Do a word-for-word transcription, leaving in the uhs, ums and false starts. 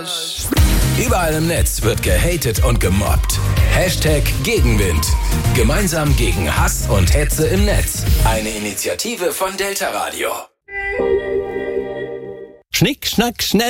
Überall im Netz wird gehatet und gemobbt. Hashtag Gegenwind. Gemeinsam gegen Hass und Hetze im Netz. Eine Initiative von Delta Radio. Schnick, schnack, schnell.